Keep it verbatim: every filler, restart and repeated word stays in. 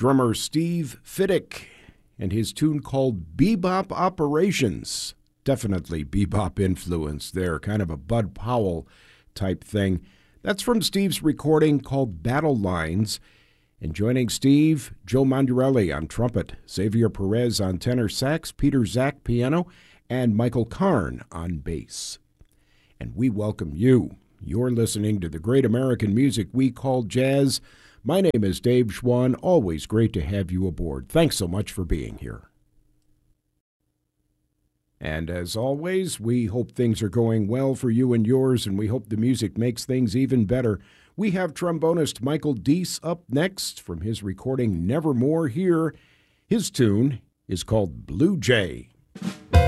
drummer Steve Fiddick and his tune called Bebop Operations. Definitely bebop influence there, kind of a Bud Powell type thing. That's from Steve's recording called Battle Lines. And joining Steve, Joe Mondurelli on trumpet, Xavier Perez on tenor sax, Peter Zach piano, and Michael Karn on bass. And we welcome you. You're listening to the great American music we call jazz. My name is Dave Schwann. Always great to have you aboard. Thanks so much for being here. And as always, we hope things are going well for you and yours, and we hope the music makes things even better. We have trombonist Michael Deese up next from his recording Nevermore here. His tune is called Blue Jay.